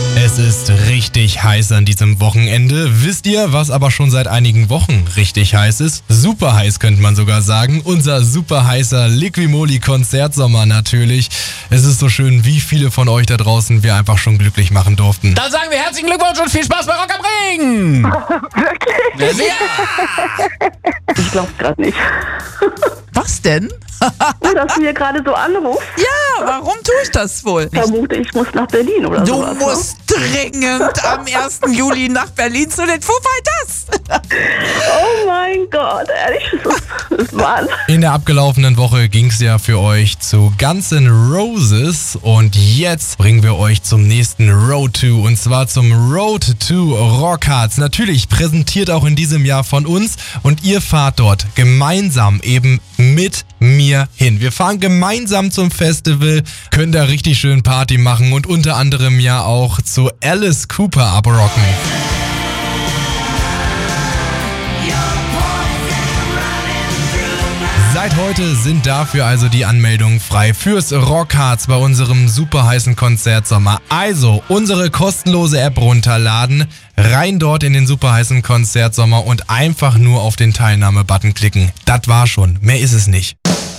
Es ist richtig heiß an diesem Wochenende. Wisst ihr, was aber schon seit einigen Wochen richtig heiß ist? Super heiß könnte man sogar sagen. Unser super heißer Liquimoli-Konzertsommer natürlich. Es ist so schön, wie viele von euch da draußen wir einfach schon glücklich machen durften. Dann sagen wir herzlichen Glückwunsch und viel Spaß bei Rock am Ring! Wirklich? Ja. Ich glaub's gerade nicht. Was denn? Dass du hier gerade so anrufst, Ja, warum tue ich das wohl? vermute ich muss nach Berlin oder Du sowas. musst dringend am 1. Juli nach Berlin zu den Foo Fighters. Oh mein Gott, ehrlich, das ist Wahnsinn. In der abgelaufenen Woche ging es ja für euch zu Guns N' Roses und jetzt bringen wir euch zum nächsten Road to und zwar zum Road to Rockharz. Natürlich präsentiert auch in diesem Jahr von uns und ihr fahrt dort gemeinsam eben mit mir hin. Wir fahren gemeinsam zum Festival, können da richtig schön Party machen und unter anderem ja auch zu Alice Cooper abrocken. Seit heute sind dafür also die Anmeldungen frei fürs Rockharz bei unserem super heißen Konzertsommer. Also unsere kostenlose App runterladen, rein dort in den super heißen Konzertsommer und einfach nur auf den Teilnahme-Button klicken. Das war schon, mehr ist es nicht.